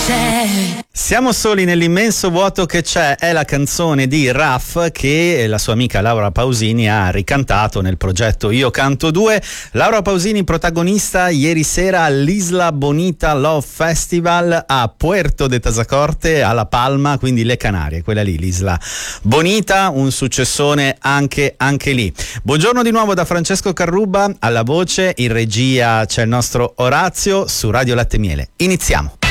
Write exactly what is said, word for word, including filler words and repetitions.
Siamo soli nell'immenso vuoto che c'è è la canzone di Raf che la sua amica Laura Pausini ha ricantato nel progetto Io Canto due. Laura Pausini protagonista ieri sera all'Isla Bonita Love Festival a Puerto de Tazacorte, a La Palma, quindi le Canarie, quella lì, l'Isla Bonita, un successone anche, anche lì. Buongiorno di nuovo da Francesco Carruba alla voce, in regia c'è il nostro Orazio su Radio Latte Miele. Iniziamo.